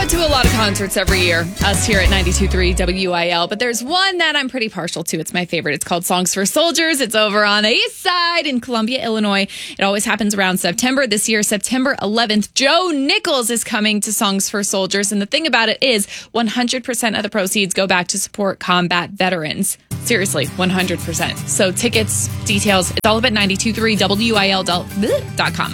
to a lot of concerts every year, us here at 92.3 WIL, but there's one that I'm pretty partial to. It's my favorite. It's called Songs for Soldiers. It's over on the east side in Columbia, Illinois. It always happens around September. This year, September 11th, Joe Nichols is coming to Songs for Soldiers. And the thing about it is 100% of the proceeds go back to support combat veterans. Seriously, 100%. So tickets, details, it's all up at 92.3WIL.com.